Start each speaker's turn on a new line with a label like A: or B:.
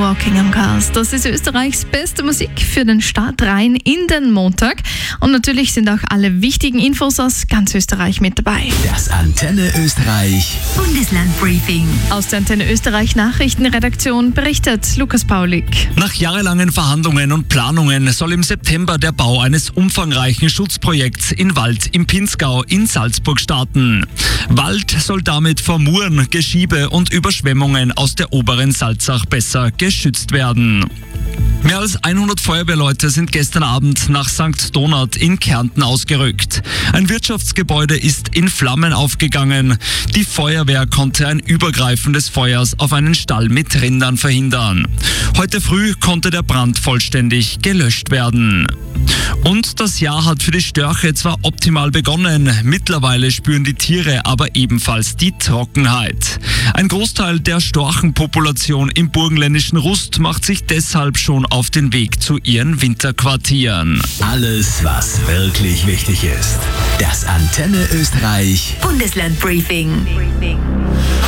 A: Rocking am Cast. Das ist Österreichs beste Musik für den Start rein in den Montag. Und natürlich sind auch alle wichtigen Infos aus ganz Österreich mit dabei.
B: Das Antenne Österreich
C: Bundeslandbriefing.
A: Aus der Antenne Österreich Nachrichtenredaktion berichtet Lukas Paulik.
D: Nach jahrelangen Verhandlungen und Planungen soll im September der Bau eines umfangreichen Schutzprojekts in Wald im Pinzgau in Salzburg starten. Wald soll damit vor Muren, Geschiebe und Überschwemmungen aus der oberen Salzach besser geschützt werden. Mehr als 100 Feuerwehrleute sind gestern Abend nach St. Donat in Kärnten ausgerückt. Ein Wirtschaftsgebäude ist in Flammen aufgegangen. Die Feuerwehr konnte ein Übergreifen des Feuers auf einen Stall mit Rindern verhindern. Heute früh konnte der Brand vollständig gelöscht werden. Und das Jahr hat für die Störche zwar optimal begonnen, mittlerweile spüren die Tiere aber ebenfalls die Trockenheit. Ein Großteil der Storchenpopulation im burgenländischen Rust macht sich deshalb schon auf den Weg zu ihren Winterquartieren.
B: Alles, was wirklich wichtig ist. Das Antenne Österreich
C: Bundeslandbriefing.